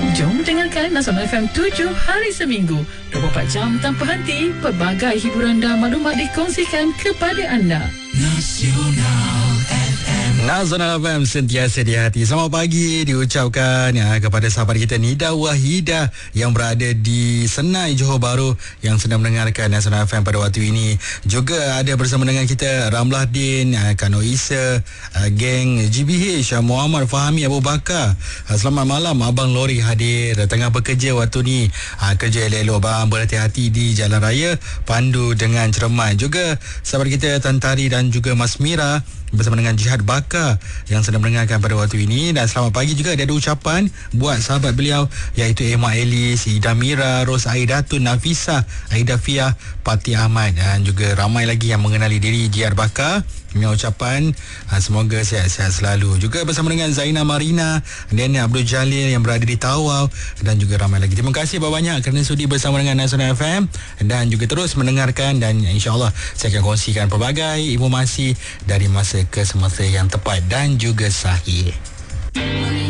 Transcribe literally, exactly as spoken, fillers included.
Jom dengarkan Nasional F M tujuh hari seminggu, dua puluh empat jam tanpa henti. Pelbagai hiburan dan maklumat dikongsikan kepada anda. Nasional F M. Nasional F M sentiasa di hati. Selamat pagi diucapkan ya, kepada sahabat kita Nida Wahidah yang berada di Senai, Johor Bahru, yang sedang mendengarkan Nasional F M pada waktu ini. Juga ada bersama dengan kita Ramlah Din, Kano Isa, geng G B H, Muhammad Fahmi Abu Bakar. Selamat malam Abang Lori hadir tengah bekerja waktu ni. Kerja elok-elok bang, berhati-hati di jalan raya, pandu dengan cermat. Juga sahabat kita Tantari dan juga Mas Mira bersama dengan Jihad Bakar yang sedang mendengarkan pada waktu ini. Dan selamat pagi juga dia ada ucapan buat sahabat beliau, iaitu Emma Elis, Ida Mira, Ros Aidatun, Nafisa, Aida Fia, Pati Ahmad, dan juga ramai lagi yang mengenali diri Jihad Bakar dengan ucapan semoga sihat-sihat selalu. Juga bersama dengan Zaina Marina dan Abdul Jalil yang berada di Tawau, dan juga ramai lagi. Terima kasih banyak kerana sudi bersama dengan Nasional F M dan juga terus mendengarkan, dan insya-Allah saya akan kongsikan pelbagai informasi dari masa ke semasa yang tepat dan juga sahih.